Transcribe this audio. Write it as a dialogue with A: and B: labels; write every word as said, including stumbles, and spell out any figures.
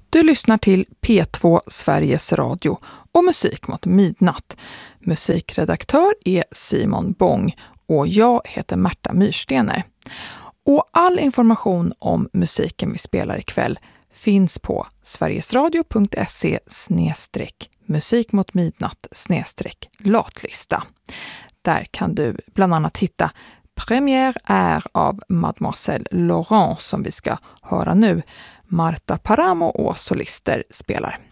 A: Du lyssnar till P två Sveriges Radio och Musik mot midnatt. Musikredaktör är Simon Bång och jag heter Märta Myrstener. Och all information om musiken vi spelar ikväll finns på sverigesradio.se snedstreck musik mot midnatt snedstreck latlista. Där kan du bland annat hitta Premiär är av Mademoiselle Laurent som vi ska höra nu. Marta Paramo och solister spelar.